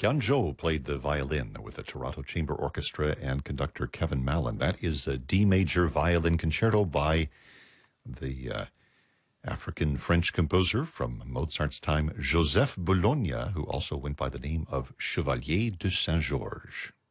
Qian Zhou played the violin with the Toronto Chamber Orchestra and conductor Kevin Mallon. That is a D major violin concerto by the African-French composer from Mozart's time, Joseph Bologna, who also went by the name of Chevalier de Saint-Georges.